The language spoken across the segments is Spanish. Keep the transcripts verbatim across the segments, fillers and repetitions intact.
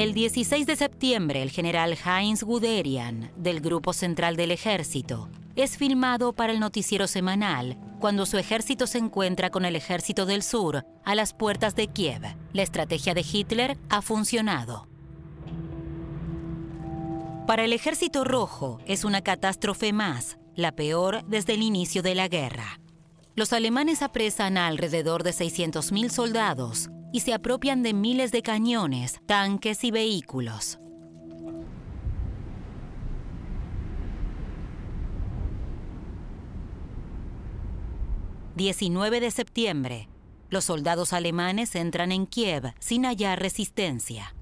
El dieciséis de septiembre, el general Heinz Guderian, del Grupo Central del Ejército, es filmado para el noticiero semanal cuando su ejército se encuentra con el Ejército del Sur a las puertas de Kiev. La estrategia de Hitler ha funcionado. Para el Ejército Rojo es una catástrofe más, la peor desde el inicio de la guerra. Los alemanes apresan a alrededor de seiscientos mil soldados y se apropian de miles de cañones, tanques y vehículos. diecinueve de septiembre. Los soldados alemanes entran en Kiev sin hallar resistencia.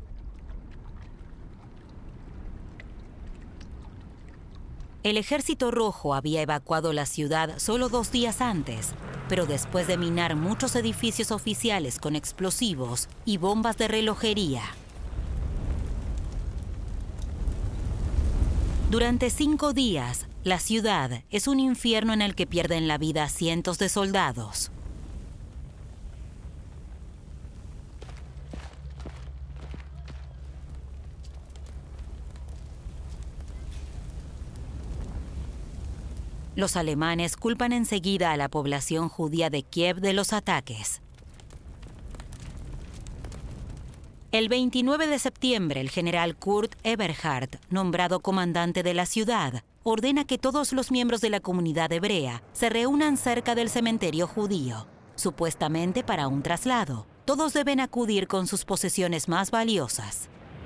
El Ejército Rojo había evacuado la ciudad solo dos días antes, pero después de minar muchos edificios oficiales con explosivos y bombas de relojería. Durante cinco días, la ciudad es un infierno en el que pierden la vida cientos de soldados. Los alemanes culpan enseguida a la población judía de Kiev de los ataques. El veintinueve de septiembre, el general Kurt Eberhard, nombrado comandante de la ciudad, ordena que todos los miembros de la comunidad hebrea se reúnan cerca del cementerio judío, supuestamente para un traslado. Todos deben acudir con sus posesiones más valiosas.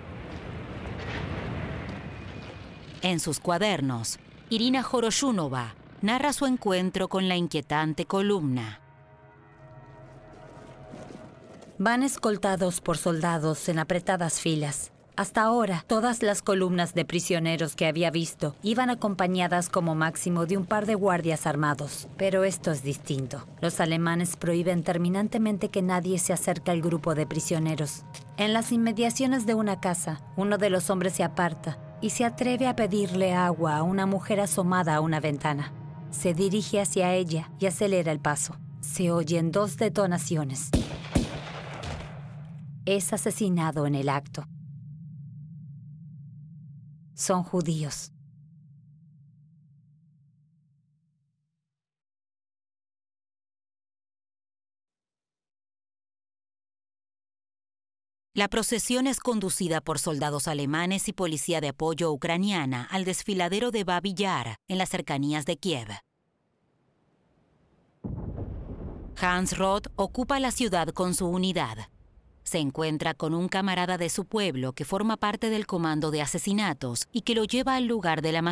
En sus cuadernos, Irina Horoshunova narra su encuentro con la inquietante columna. Van escoltados por soldados en apretadas filas. Hasta ahora, todas las columnas de prisioneros que había visto iban acompañadas como máximo de un par de guardias armados. Pero esto es distinto. Los alemanes prohíben terminantemente que nadie se acerque al grupo de prisioneros. En las inmediaciones de una casa, uno de los hombres se aparta y se atreve a pedirle agua a una mujer asomada a una ventana. Se dirige hacia ella y acelera el paso. Se oyen dos detonaciones. Es asesinado en el acto. Son judíos. La procesión es conducida por soldados alemanes y policía de apoyo ucraniana al desfiladero de Babi Yar, en las cercanías de Kiev. Hans Roth ocupa la ciudad con su unidad. Se encuentra con un camarada de su pueblo que forma parte del comando de asesinatos y que lo lleva al lugar de la masacre.